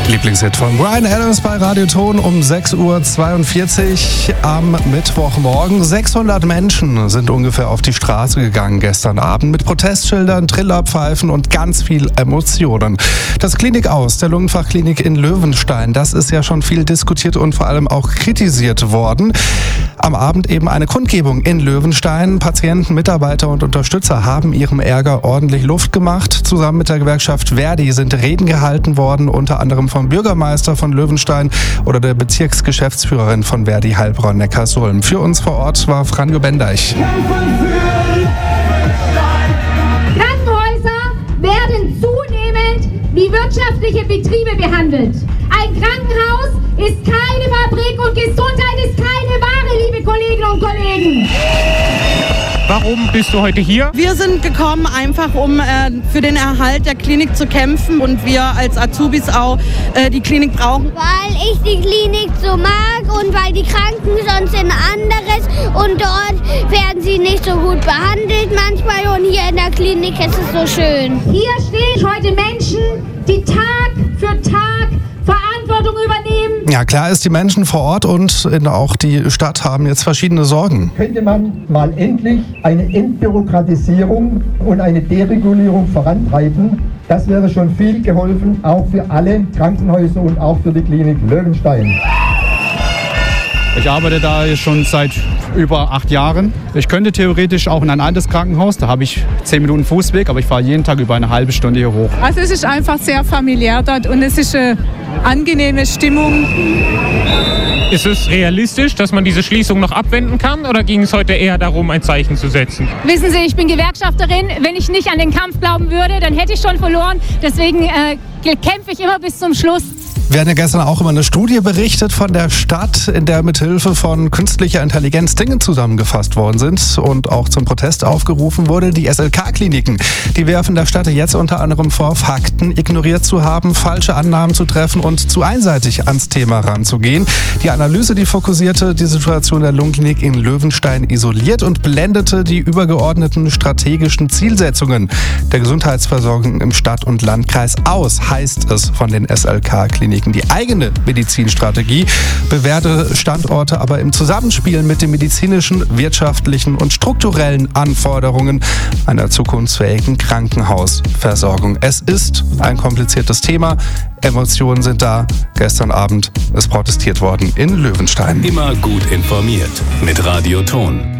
Lieblingshit von Bryan Adams bei Radio Ton um 6:42 Uhr am Mittwochmorgen. 600 Menschen sind ungefähr auf die Straße gegangen gestern Abend mit Protestschildern, Trillerpfeifen und ganz viel Emotionen. Das Klinik aus der Lungenfachklinik in Löwenstein, das ist ja schon viel diskutiert und vor allem auch kritisiert worden. Am Abend eben eine Kundgebung in Löwenstein. Patienten, Mitarbeiter und Unterstützer haben ihrem Ärger ordentlich Luft gemacht. Zusammen mit der Gewerkschaft Verdi sind Reden gehalten worden, unter anderem vom Bürgermeister von Löwenstein oder der Bezirksgeschäftsführerin von Verdi Heilbronn-Neckarsulm. Für uns vor Ort war Franjo Bendeich. Krankenhäuser werden zunehmend wie wirtschaftliche Betriebe behandelt. Ein Krankenhaus ist keine Fabrik und Gesundheit ist keine Ware, liebe Kolleginnen und Kollegen. Warum bist du heute hier? Wir sind gekommen, einfach um für den Erhalt der Klinik zu kämpfen und wir als Azubis auch die Klinik brauchen. Weil ich die Klinik so mag und weil die Kranken sonst in anderes und dort werden sie nicht so gut behandelt manchmal und hier in der Klinik ist es so schön. Hier stehen heute Menschen, die Tag für Tag Verantwortung übernehmen. Ja, klar ist, die Menschen vor Ort und auch die Stadt haben jetzt verschiedene Sorgen. Könnte man mal endlich eine Entbürokratisierung und eine Deregulierung vorantreiben? Das wäre schon viel geholfen, auch für alle Krankenhäuser und auch für die Klinik Löwenstein. Ich arbeite da schon seit über 8 Jahren. Ich könnte theoretisch auch in ein altes Krankenhaus, da habe ich 10 Minuten Fußweg, aber ich fahre jeden Tag über eine halbe Stunde hier hoch. Also es ist einfach sehr familiär dort und es ist eine angenehme Stimmung. Ist es realistisch, dass man diese Schließung noch abwenden kann oder ging es heute eher darum, ein Zeichen zu setzen? Wissen Sie, ich bin Gewerkschafterin. Wenn ich nicht an den Kampf glauben würde, dann hätte ich schon verloren. Deswegen kämpfe ich immer bis zum Schluss. Wir hatten ja gestern auch über eine Studie berichtet von der Stadt, in der mithilfe von künstlicher Intelligenz Dinge zusammengefasst worden sind und auch zum Protest aufgerufen wurde. Die SLK-Kliniken, die werfen der Stadt jetzt unter anderem vor, Fakten ignoriert zu haben, falsche Annahmen zu treffen und zu einseitig ans Thema ranzugehen. Die Analyse, die fokussierte die Situation der Lungenklinik in Löwenstein isoliert und blendete die übergeordneten strategischen Zielsetzungen der Gesundheitsversorgung im Stadt- und Landkreis aus, heißt es von den SLK-Kliniken. Die eigene Medizinstrategie bewährte Standorte aber im Zusammenspiel mit den medizinischen, wirtschaftlichen und strukturellen Anforderungen einer zukunftsfähigen Krankenhausversorgung. Es ist ein kompliziertes Thema. Emotionen sind da. Gestern Abend ist protestiert worden in Löwenstein. Immer gut informiert mit Radio Ton.